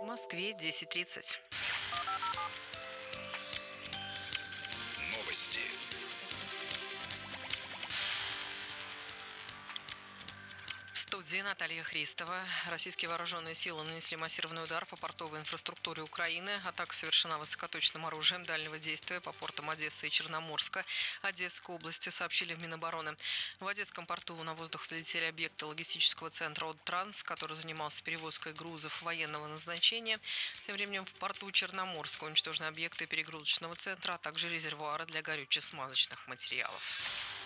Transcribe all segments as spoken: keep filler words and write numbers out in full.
В Москве десять тридцать. Новости. В студии Наталья Христова. Российские вооруженные силы нанесли массированный удар по портовой инфраструктуре Украины. Атака совершена высокоточным оружием дальнего действия по портам Одессы и Черноморска Одесской области, сообщили в Минобороны. В Одесском порту на воздух взлетели объекты логистического центра «Одтранс», который занимался перевозкой грузов военного назначения. Тем временем в порту Черноморска уничтожены объекты перегрузочного центра, а также резервуары для горюче-смазочных материалов.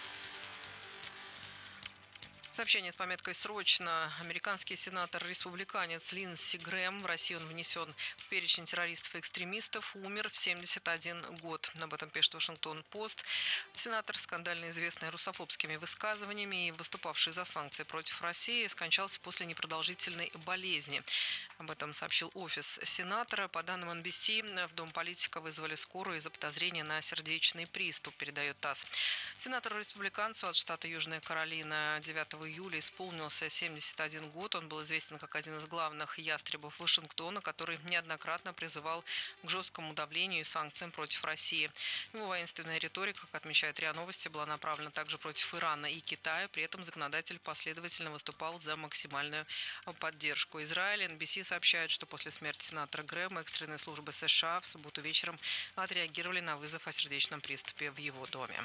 Сообщение с пометкой «Срочно». Американский сенатор-республиканец Линдси Грэм, в Россию он внесен в перечень террористов и экстремистов, умер в семьдесят один год. Об этом пишет Вашингтон-Пост. Сенатор, скандально известный русофобскими высказываниями и выступавший за санкции против России, скончался после непродолжительной болезни. Об этом сообщил офис сенатора. По данным эн би си, в дом политика вызвали скорую из-за подозрения на сердечный приступ, передает ТАСС. Сенатору-республиканцу от штата Южная Каролина девятого июля исполнился семьдесят один год. Он был известен как один из главных ястребов Вашингтона, который неоднократно призывал к жесткому давлению и санкциям против России. Его воинственная риторика, как отмечает РИА Новости, была направлена также против Ирана и Китая. При этом законодатель последовательно выступал за максимальную поддержку Израиля. эн би си сообщает, что после смерти сенатора Грэма экстренные службы США в субботу вечером отреагировали на вызов о сердечном приступе в его доме.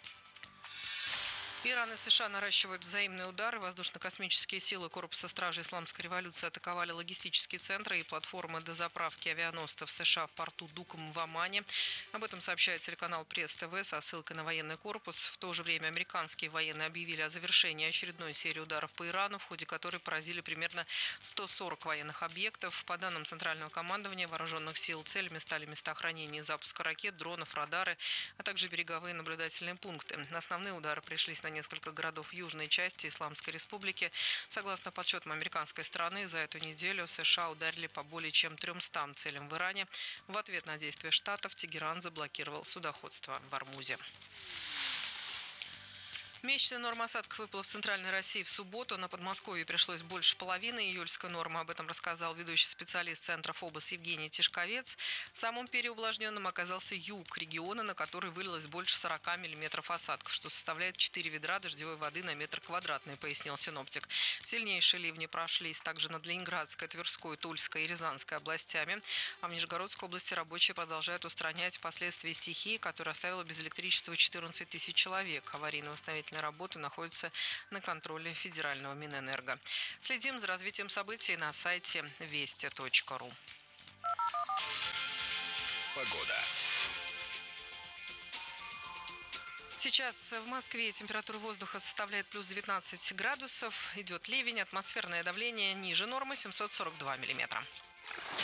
Иран и США наращивают взаимные удары. Воздушно-космические силы Корпуса стражи Исламской революции атаковали логистические центры и платформы дозаправки авианосцев США в порту Дуком в Омане. Об этом сообщает телеканал Пресс-ТВ со ссылкой на военный корпус. В то же время американские военные объявили о завершении очередной серии ударов по Ирану, в ходе которой поразили примерно сто сорок военных объектов. По данным Центрального командования вооруженных сил, целями стали места хранения и запуска ракет, дронов, радары, а также береговые наблюдательные пункты. Основные удары пришлись на несколько городов южной части Исламской Республики. Согласно подсчетам американской стороны, за эту неделю США ударили по более чем трёмстам целям в Иране. В ответ на действия Штатов Тегеран заблокировал судоходство в Ормузе. Месячная норма осадков выпала в Центральной России в субботу. На Подмосковье пришлось больше половины июльской нормы. Об этом рассказал ведущий специалист Центра ФОБОС Евгений Тишковец. Самым переувлажненным оказался юг региона, на который вылилось больше сорока миллиметров осадков, что составляет четыре ведра дождевой воды на метр квадратный, пояснил синоптик. Сильнейшие ливни прошлись также над Ленинградской, Тверской, Тульской и Рязанской областями. А в Нижегородской области рабочие продолжают устранять последствия стихии, которая оставила без электричества четырнадцать тысяч человек. Аварийно-восстановительные работы находятся на контроле федерального Минэнерго. Следим за развитием событий на сайте вести точка ру. Погода. Сейчас в Москве температура воздуха составляет плюс девятнадцать градусов. Идет ливень, атмосферное давление ниже нормы семьсот сорок два миллиметра.